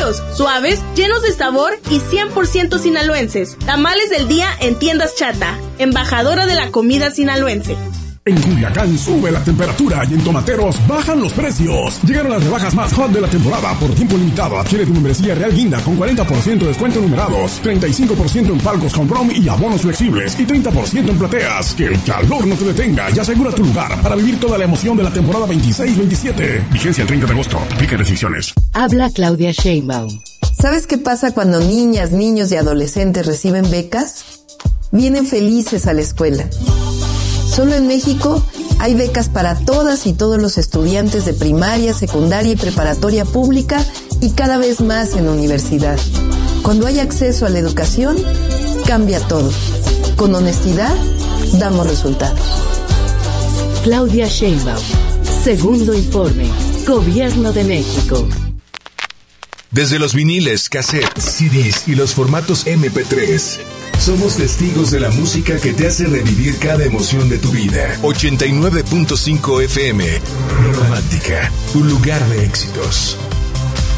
sencillos, suaves, llenos de sabor y 100% sinaloenses. Tamales del día en Tiendas Chata, embajadora de la comida sinaloense. En Culiacán sube la temperatura y en Tomateros bajan los precios. Llegaron las rebajas más hot de la temporada por tiempo limitado. Adquiere tu membresía Real Guinda con 40% de descuento en numerados, 35% en palcos con prom y abonos flexibles y 30% en plateas. Que el calor no te detenga y asegura tu lugar para vivir toda la emoción de la temporada 26-27. Vigencia el 30 de agosto. Aplica restricciones. Habla Claudia Sheinbaum. ¿Sabes qué pasa cuando niñas, niños y adolescentes reciben becas? Vienen felices a la escuela. Solo en México hay becas para todas y todos los estudiantes de primaria, secundaria y preparatoria pública y cada vez más en universidad. Cuando hay acceso a la educación, cambia todo. Con honestidad, damos resultados. Claudia Sheinbaum. Segundo informe. Gobierno de México. Desde los viniles, cassettes, CDs y los formatos MP3, somos testigos de la música que te hace revivir cada emoción de tu vida. 89.5 FM, Romántica, un lugar de éxitos.